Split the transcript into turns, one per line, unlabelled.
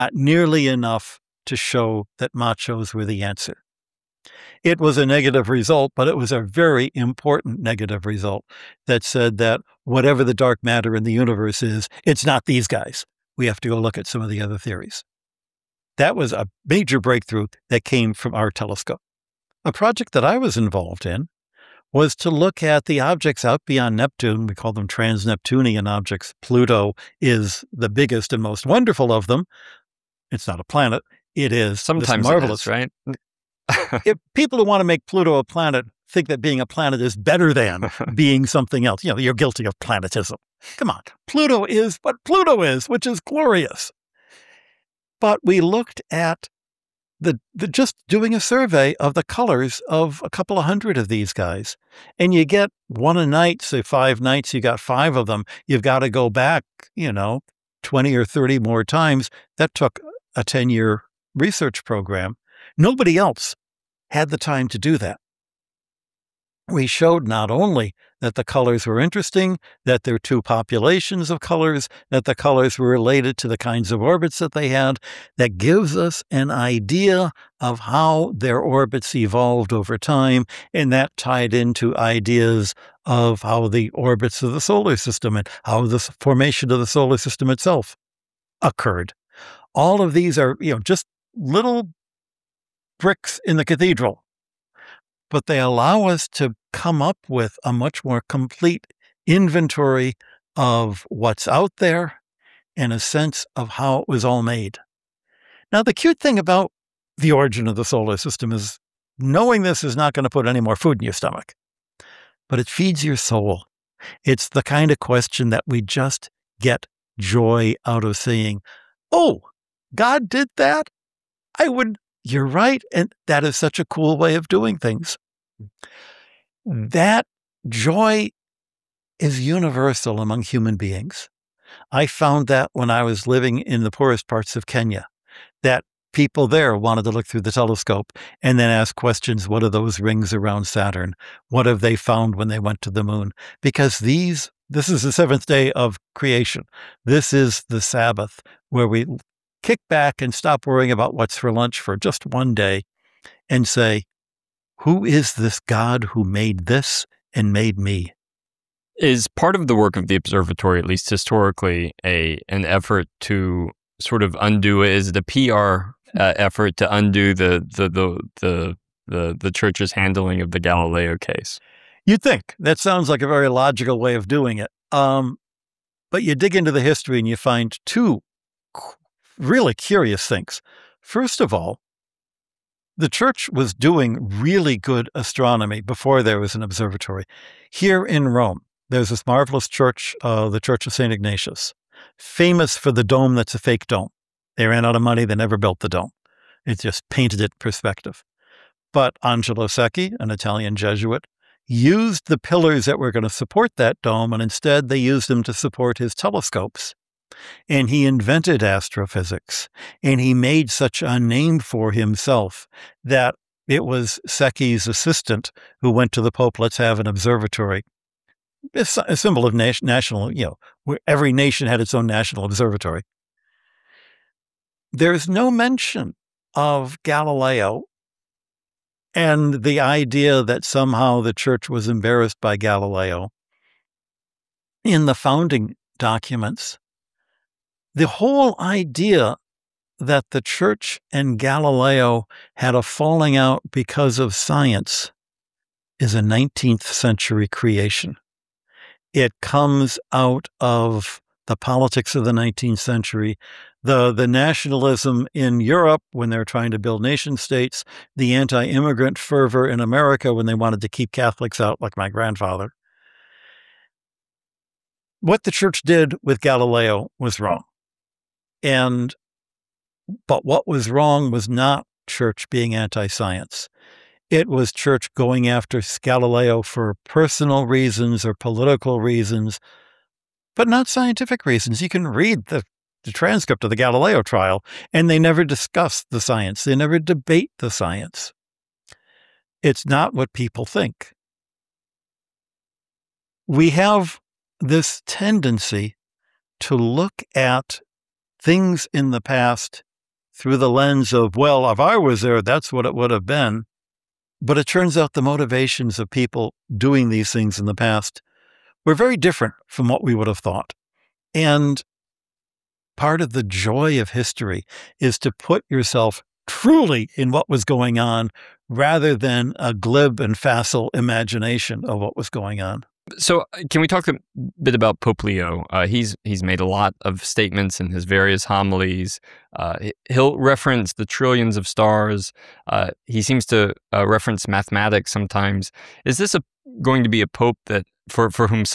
not nearly enough to show that machos were the answer. It was a negative result, but it was a very important negative result that said that whatever the dark matter in the universe is, it's not these guys. We have to go look at some of the other theories. That was a major breakthrough that came from our telescope. A project that I was involved in was to look at the objects out beyond Neptune. We call them trans-Neptunian objects. Pluto is the biggest and most wonderful of them. It's not a planet. It is
sometimes
marvelous,
it is, right?
If people who want to make Pluto a planet think that being a planet is better than being something else, you're guilty of planetism. Come on. Pluto is what Pluto is, which is glorious. But we looked at the just doing a survey of the colors of a couple of hundred of these guys. And you get one a night, say 5 nights, you got 5 of them. You've got to go back, 20 or 30 more times. That took a 10-year research program. Nobody else had the time to do that. We showed not only that the colors were interesting, that there are 2 populations of colors, that the colors were related to the kinds of orbits that they had. That gives us an idea of how their orbits evolved over time, and that tied into ideas of how the orbits of the solar system and how the formation of the solar system itself occurred. All of these are, just little bricks in the cathedral, but they allow us to come up with a much more complete inventory of what's out there and a sense of how it was all made. Now, the cute thing about the origin of the solar system is knowing this is not going to put any more food in your stomach, but it feeds your soul. It's the kind of question that we just get joy out of saying, oh, God did that? You're right. And that is such a cool way of doing things. That joy is universal among human beings. I found that when I was living in the poorest parts of Kenya, that people there wanted to look through the telescope and then ask questions. What are those rings around Saturn? What have they found when they went to the moon? Because this is the 7th day of creation. This is the Sabbath where we kick back and stop worrying about what's for lunch for just one day and say, who is this God who made this and made me?
Is part of the work of the observatory, at least historically, an effort to sort of undo it? Is it a PR effort to undo the church's handling of the Galileo case?
You'd think. That sounds like a very logical way of doing it. But you dig into the history and you find 2 really curious things. First of all, the church was doing really good astronomy before there was an observatory. Here in Rome, there's this marvelous church, the Church of St. Ignatius, famous for the dome that's a fake dome. They ran out of money. They never built the dome. It just painted it in perspective. But Angelo Secchi, an Italian Jesuit, used the pillars that were going to support that dome, and instead they used them to support his telescopes. And he invented astrophysics, and he made such a name for himself that it was Secchi's assistant who went to the Pope, let's have an observatory. It's a symbol of national, where every nation had its own national observatory. There's no mention of Galileo and the idea that somehow the church was embarrassed by Galileo in the founding documents. The whole idea that the church and Galileo had a falling out because of science is a 19th century creation. It comes out of the politics of the 19th century, the nationalism in Europe when they're trying to build nation states, the anti-immigrant fervor in America when they wanted to keep Catholics out, like my grandfather. What the church did with Galileo was wrong. But what was wrong was not church being anti-science. It was church going after Galileo for personal reasons or political reasons, but not scientific reasons. You can read the transcript of the Galileo trial, and they never discuss the science. They never debate the science. It's not what people think. We have this tendency to look at things in the past through the lens of, well, if I was there, that's what it would have been. But it turns out the motivations of people doing these things in the past were very different from what we would have thought. And part of the joy of history is to put yourself truly in what was going on rather than a glib and facile imagination of what was going on.
So can we talk a bit about Pope Leo? He's made a lot of statements in his various homilies. He'll reference the trillions of stars. He seems to reference mathematics sometimes. Is this going to be a pope that for whom